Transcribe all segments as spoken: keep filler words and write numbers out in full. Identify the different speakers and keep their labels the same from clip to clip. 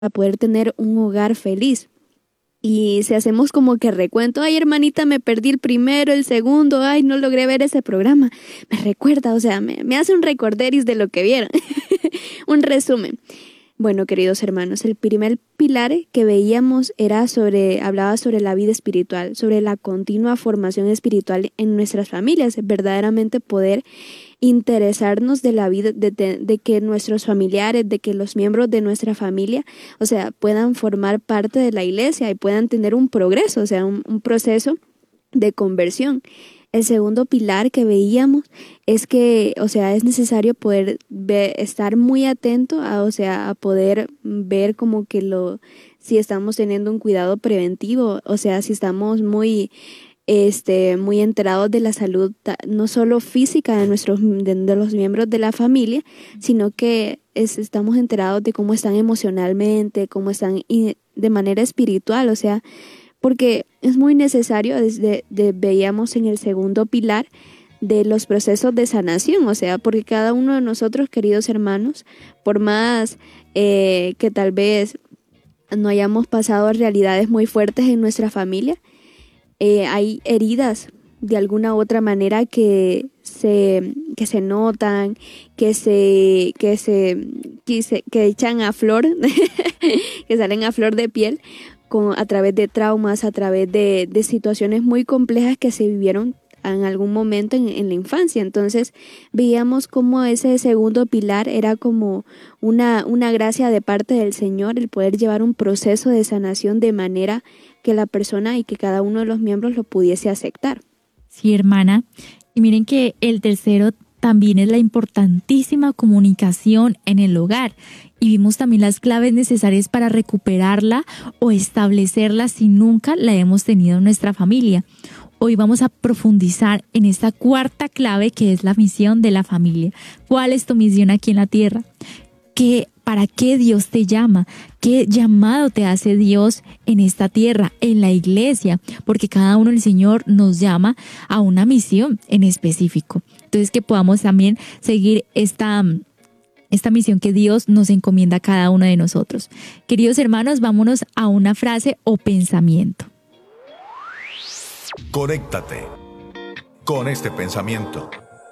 Speaker 1: poder tener un hogar feliz. Y si hacemos como que recuento, ay hermanita, me perdí el primero, el segundo, ay no logré ver ese programa, me recuerda, o sea, me, me hace un recorderis de lo que vieron, un resumen. Bueno, queridos hermanos, el primer pilar que veíamos era sobre, hablaba sobre la vida espiritual, sobre la continua formación espiritual en nuestras familias, verdaderamente poder interesarnos de la vida, de, de, de que nuestros familiares, de que los miembros de nuestra familia, o sea, puedan formar parte de la iglesia y puedan tener un progreso, o sea, un, un proceso de conversión. El segundo pilar que veíamos es que, o sea, es necesario poder ver, estar muy atento a, o sea, a poder ver como que lo, si estamos teniendo un cuidado preventivo, o sea, si estamos muy, este, muy enterados de la salud, no solo física de nuestros, de, de los miembros de la familia, sino que es, estamos enterados de cómo están emocionalmente, cómo están y de manera espiritual, o sea, porque es muy necesario, desde de, veíamos en el segundo pilar de los procesos de sanación, o sea, porque cada uno de nosotros, queridos hermanos, por más eh, que tal vez no hayamos pasado realidades muy fuertes en nuestra familia, eh, hay heridas de alguna u otra manera que se, que se notan, que se, que se, que se, que echan a flor, que salen a flor de piel, Con, a través de traumas, a través de, de situaciones muy complejas que se vivieron en algún momento en, en la infancia. Entonces veíamos como ese segundo pilar era como una, una gracia de parte del Señor, el poder llevar un proceso de sanación de manera que la persona y que cada uno de los miembros lo pudiese aceptar.
Speaker 2: Sí, hermana. Y miren que el tercero también es la importantísima comunicación en el hogar. Y vimos también las claves necesarias para recuperarla o establecerla si nunca la hemos tenido en nuestra familia. Hoy vamos a profundizar en esta cuarta clave que es la misión de la familia. ¿Cuál es tu misión aquí en la tierra? ¿Qué, ¿Para qué Dios te llama? ¿Qué llamado te hace Dios en esta tierra, en la iglesia? Porque cada uno el Señor nos llama a una misión en específico. Entonces que podamos también seguir esta... esta misión que Dios nos encomienda a cada uno de nosotros. Queridos hermanos, vámonos a una frase o pensamiento.
Speaker 3: Conéctate con este pensamiento.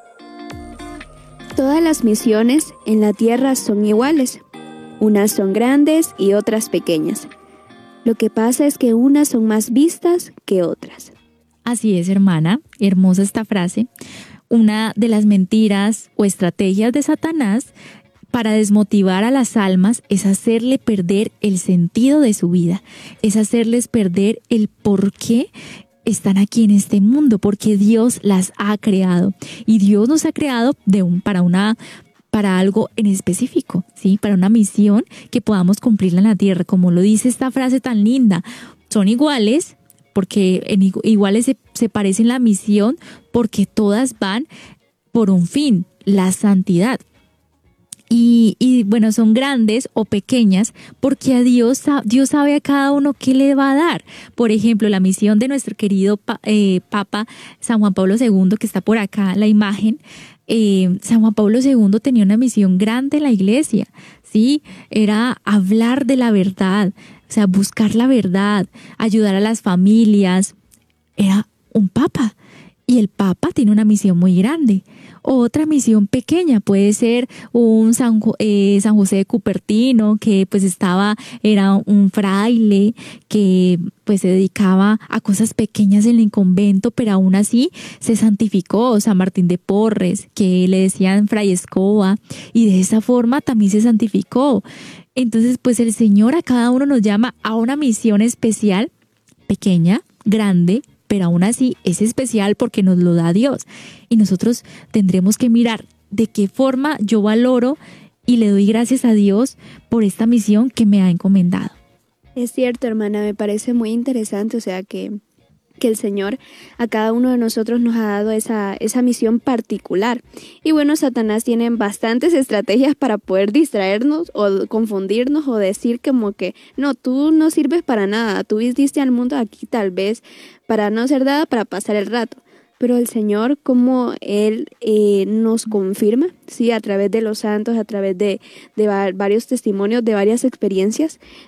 Speaker 1: Todas las misiones en la tierra son iguales. Unas son grandes y otras pequeñas. Lo que pasa es que unas son más vistas que otras.
Speaker 2: Así es, hermana. Hermosa esta frase. Una de las mentiras o estrategias de Satanás para desmotivar a las almas es hacerle perder el sentido de su vida, es hacerles perder el por qué están aquí en este mundo, porque Dios las ha creado y Dios nos ha creado de un, para una para algo en específico, ¿sí? Para una misión que podamos cumplirla en la tierra, como lo dice esta frase tan linda. Son iguales porque en iguales se, se parecen la misión porque todas van por un fin, la santidad. Y, y bueno, son grandes o pequeñas porque a Dios, Dios sabe a cada uno qué le va a dar. Por ejemplo, la misión de nuestro querido eh, Papa San Juan Pablo segundo, que está por acá la imagen. Eh, San Juan Pablo segundo tenía una misión grande en la iglesia, ¿sí? Era hablar de la verdad, o sea, buscar la verdad, ayudar a las familias. Era un papa y el papa tiene una misión muy grande. Otra misión pequeña puede ser un San, eh, San José de Cupertino, que pues estaba, era un fraile que pues se dedicaba a cosas pequeñas en el convento, pero aún así se santificó. San Martín de Porres, que le decían Fray Escoba, y de esa forma también se santificó. Entonces pues el Señor a cada uno nos llama a una misión especial, pequeña, grande, pero aún así es especial porque nos lo da Dios. Y nosotros tendremos que mirar de qué forma yo valoro y le doy gracias a Dios por esta misión que me ha encomendado.
Speaker 1: Es cierto, hermana, me parece muy interesante, o sea, que, que el Señor a cada uno de nosotros nos ha dado esa, esa misión particular. Y bueno, Satanás tiene bastantes estrategias para poder distraernos o confundirnos o decir como que no, tú no sirves para nada, tú viniste al mundo aquí tal vez para no ser nada, para pasar el rato. pero el Señor, como Él eh, nos confirma, sí, a través de los santos, a través de, de va- varios testimonios, de varias experiencias,